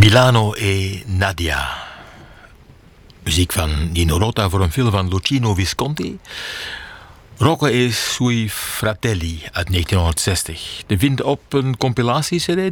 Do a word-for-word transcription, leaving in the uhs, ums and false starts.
Milano e Nadia. Muziek van Nino Rota voor een film van Luchino Visconti. Rocco e Sui Fratelli uit negentienhonderdzestig. Te vinden op een compilatie-cd